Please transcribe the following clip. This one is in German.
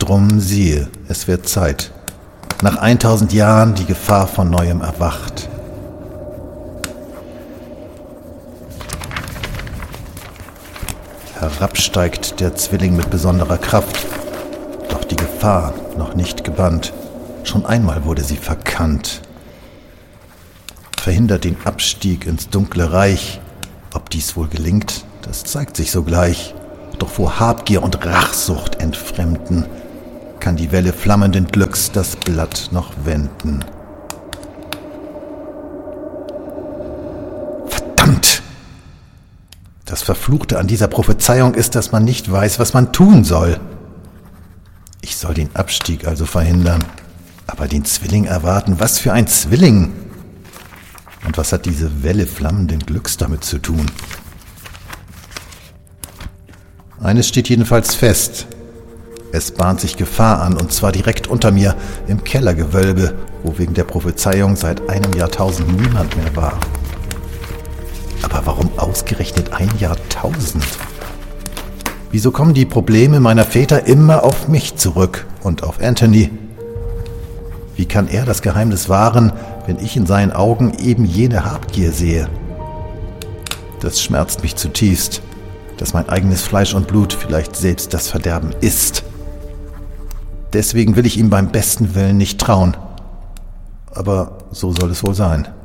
Drum siehe, es wird Zeit. Nach 1000 Jahren die Gefahr von Neuem erwacht. Herabsteigt der Zwilling mit besonderer Kraft, doch die Gefahr noch nicht gebannt. Schon einmal wurde sie verkannt. Verhindert den Abstieg ins dunkle Reich. Ob dies wohl gelingt, das zeigt sich sogleich. Doch vor Habgier und Rachsucht entfremden, kann die Welle flammenden Glücks das Blatt noch wenden. Verdammt! Das Verfluchte an dieser Prophezeiung ist, dass man nicht weiß, was man tun soll. Ich soll den Abstieg also verhindern, aber den Zwilling erwarten. Was für ein Zwilling! Und was hat diese Welle flammenden Glücks damit zu tun? Eines steht jedenfalls fest. Es bahnt sich Gefahr an, und zwar direkt unter mir im Kellergewölbe, wo wegen der Prophezeiung seit einem Jahrtausend niemand mehr war. Aber warum ausgerechnet ein Jahrtausend? Wieso kommen die Probleme meiner Väter immer auf mich zurück und auf Anthony? Wie kann er das Geheimnis wahren, wenn ich in seinen Augen eben jene Habgier sehe? Das schmerzt mich zutiefst, dass mein eigenes Fleisch und Blut vielleicht selbst das Verderben ist. Deswegen will ich ihm beim besten Willen nicht trauen. Aber so soll es wohl sein.